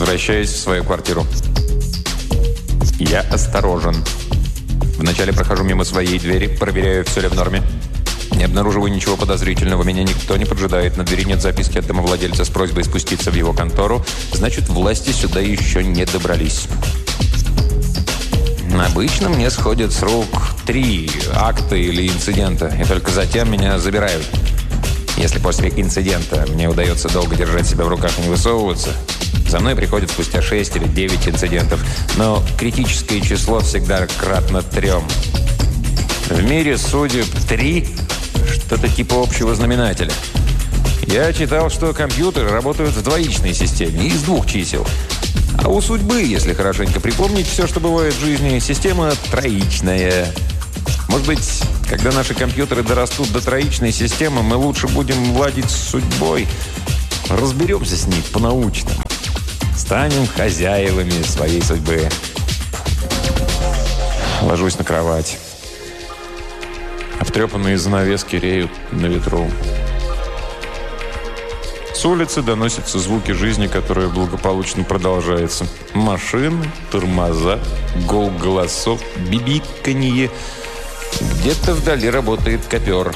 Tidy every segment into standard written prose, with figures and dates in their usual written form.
Возвращаюсь в свою квартиру. Я осторожен. Вначале прохожу мимо своей двери, проверяю, все ли в норме. Не обнаруживаю ничего подозрительного. Меня никто не поджидает. На двери нет записки от домовладельца с просьбой спуститься в его контору. Значит, власти сюда еще не добрались. Обычно мне сходят с рук 3 акта или инцидента, и только затем меня забирают. Если после инцидента мне удается долго держать себя в руках и не высовываться, за мной приходят спустя 6 или 9 инцидентов. Но критическое число всегда кратно 3. В мире судеб 3 – что-то типа общего знаменателя. Я читал, что компьютеры работают в двоичной системе из 2 чисел. А у судьбы, если хорошенько припомнить все, что бывает в жизни, система троичная. Может быть, когда наши компьютеры дорастут до троичной системы, мы лучше будем ладить с судьбой. Разберемся с ней по-научному. Станем хозяевами своей судьбы. Ложусь на кровать. Обтрепанные занавески реют на ветру. С улицы доносятся звуки жизни, которая благополучно продолжается. Машины, тормоза, гул голосов, бибиканье. Где-то вдали работает копер.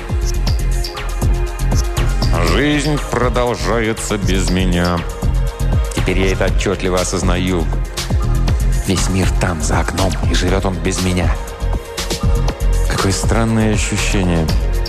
Жизнь продолжается без меня. Теперь я это отчетливо осознаю. Весь мир там, за окном, и живет он без меня. Какое странное ощущение.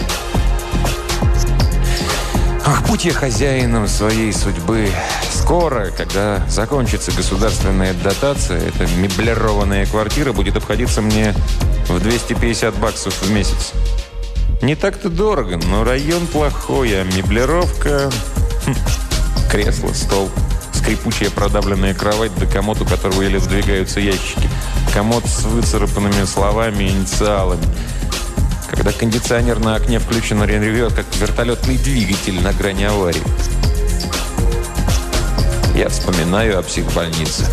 Ах, будь я хозяином своей судьбы. Скоро, когда закончится государственная дотация, эта меблированная квартира будет обходиться мне в $250 в месяц. Не так-то дорого, но район плохой, а меблировка... Кресло, стол, скрипучая продавленная кровать, да комод, у которого еле сдвигаются ящики. Комод с выцарапанными словами и инициалами. Когда кондиционер на окне включен, ревет, как вертолетный двигатель на грани аварии. Я вспоминаю о психбольнице.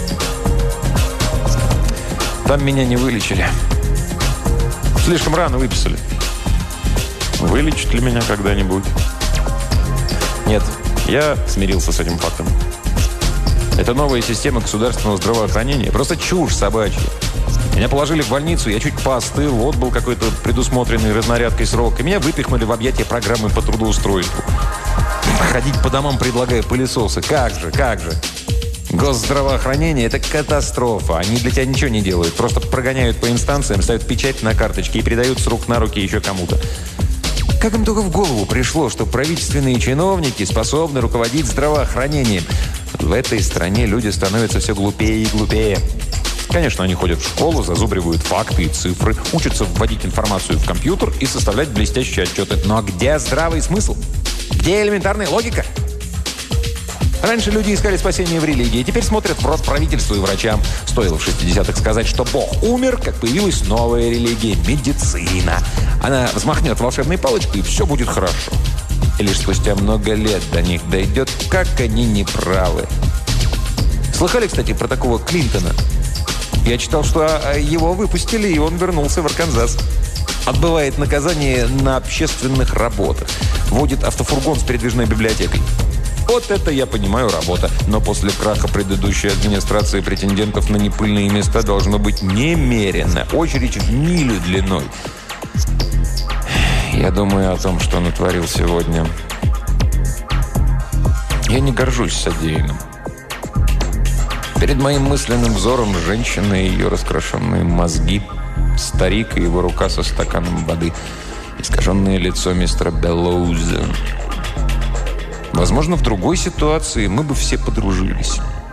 Там меня не вылечили. Слишком рано выписали. Вылечат ли меня когда-нибудь? Нет, я смирился с этим фактом. Это новая система государственного здравоохранения. Просто чушь собачья. Меня положили в больницу, я чуть поостыл, отбыл какой-то предусмотренный разнарядкой срок, и меня выпихнули в объятия программы по трудоустройству. Ходить по домам, предлагая пылесосы. Как же, как же. Госздравоохранение – это катастрофа. Они для тебя ничего не делают. Просто прогоняют по инстанциям, ставят печать на карточки и передают с рук на руки еще кому-то. Как им только в голову пришло, что правительственные чиновники способны руководить здравоохранением? В этой стране люди становятся все глупее и глупее. Конечно, они ходят в школу, зазубривают факты и цифры, учатся вводить информацию в компьютер и составлять блестящие отчеты. Но где здравый смысл? Где элементарная логика? Раньше люди искали спасение в религии, теперь смотрят в рот правительству и врачам. Стоило в 60-х сказать, что Бог умер, как появилась новая религия – медицина. Она взмахнет волшебной палочкой, и все будет хорошо. И лишь спустя много лет до них дойдет, как они неправы. Слыхали, кстати, про такого Клинтона? Я читал, что его выпустили, и он вернулся в Арканзас. Отбывает наказание на общественных работах. Водит автофургон с передвижной библиотекой. Вот это, я понимаю, работа. Но после краха предыдущей администрации претендентов на непыльные места должно быть немерено. Очередь в милю длиной. Я думаю о том, что натворил сегодня. Я не горжусь содеянным. Перед моим мысленным взором женщина и ее раскрашенные мозги, старик и его рука со стаканом воды, искаженное лицо мистера Беллоуза. Возможно, в другой ситуации мы бы все подружились.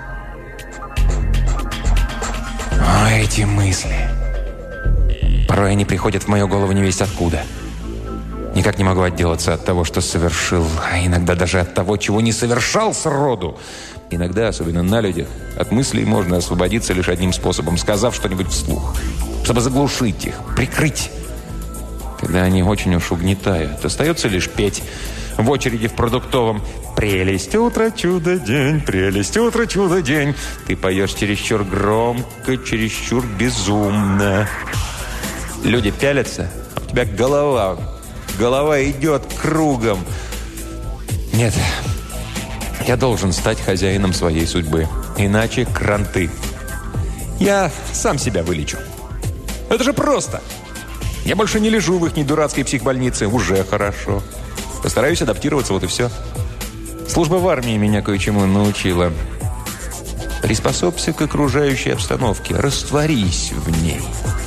О, эти мысли. Порой они приходят в мою голову невесть откуда. Никак не могу отделаться от того, что совершил, а иногда даже от того, чего не совершал сроду. Иногда, особенно на людях, от мыслей можно освободиться лишь одним способом, сказав что-нибудь вслух, чтобы заглушить их, прикрыть. Когда они очень уж угнетают, остается лишь петь в очереди в продуктовом «Прелесть утра, чудо-день, прелесть утра, чудо-день». Ты поешь чересчур громко, чересчур безумно. Люди пялятся, а у тебя голова идет кругом. Нет, Я должен стать хозяином своей судьбы. Иначе кранты. Я сам себя вылечу. Это же просто. Я больше не лежу в их дурацкой психбольнице. Уже хорошо. Постараюсь адаптироваться, вот и все. Служба в армии меня кое-чему научила. Приспособься к окружающей обстановке. Растворись в ней.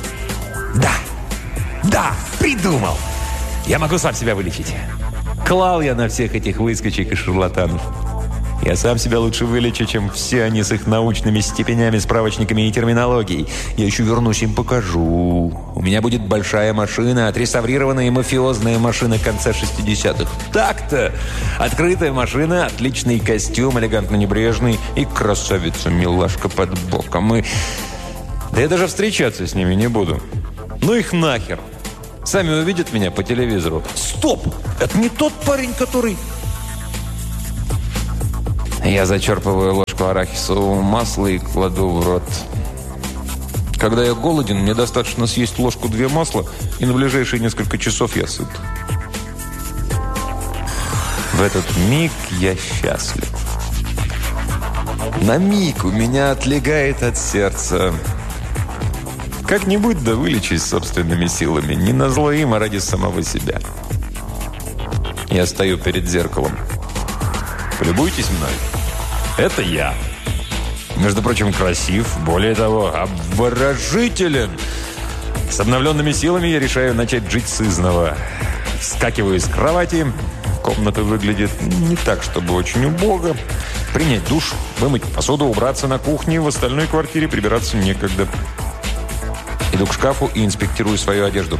Да, придумал. Я могу сам себя вылечить. Клал я на всех этих выскочек и шарлатанов. Я сам себя лучше вылечу, чем все они с их научными степенями, справочниками и терминологией. Я еще вернусь, им покажу. У меня будет большая машина, отреставрированная мафиозная машина конца 60-х. Так-то! Открытая машина, отличный костюм, элегантно-небрежный и красавица-милашка под боком. Да я даже встречаться с ними не буду. Ну их нахер! Сами увидят меня по телевизору. Стоп! Это не тот парень, который... Я зачерпываю ложку арахисового масла и кладу в рот. Когда я голоден, мне достаточно съесть ложку-две масла, и на ближайшие несколько часов я сыт. В этот миг я счастлив. На миг у меня отлегает от сердца. Как-нибудь да вылечусь собственными силами. Не назло им, а ради самого себя. Я стою перед зеркалом. Полюбуйтесь мной. Это я. Между прочим, красив. Более того, обворожителен. С обновленными силами я решаю начать жить сызнова. Вскакиваю с кровати. Комната выглядит не так, чтобы очень убого. Принять душ, вымыть посуду, убраться на кухне. В остальной квартире прибираться некогда. Иду к шкафу и инспектирую свою одежду.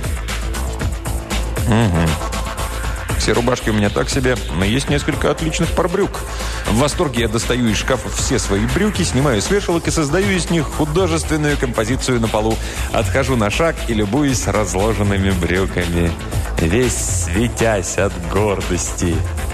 Все рубашки у меня так себе, но есть несколько отличных пар брюк. В восторге я достаю из шкафа все свои брюки, снимаю с вешалок и создаю из них художественную композицию на полу. Отхожу на шаг и любуюсь разложенными брюками, весь светясь от гордости.